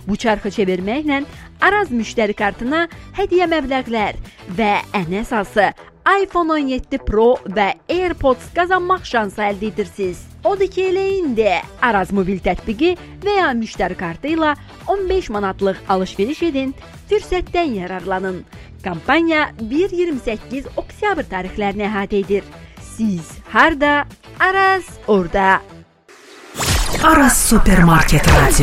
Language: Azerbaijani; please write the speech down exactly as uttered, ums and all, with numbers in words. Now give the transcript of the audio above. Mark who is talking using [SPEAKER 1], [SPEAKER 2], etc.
[SPEAKER 1] Bu çarxı çevirməklə Araz müştəri kartına hədiyyə məbləğlər və ən əsası iPhone on yeddi Pro və AirPods qazanmaq şansı əldə edirsiniz. Odur ki, elə indi Araz mobil tətbiqi və ya müştəri kartı ilə on beş manatlıq alış-veriş edin, fürsətdən yararlanın. Kampaniya bir iyirmi səkkiz oktyabr tarixlərini əhatə edir. Siz harda? Araz orada.
[SPEAKER 2] Araz Supermarket Radio.